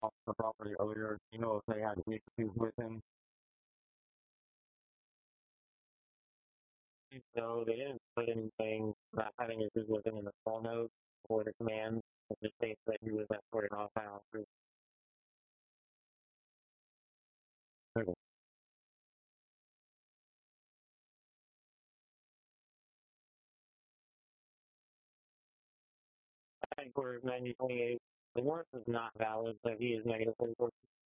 off the property earlier. You know if they had issues with him. So they didn't put anything not having issues with him in the call note or the command. It just states that he was escorted off by officers. Okay. I think for 9028, the warrant is not valid, so he is negative 44.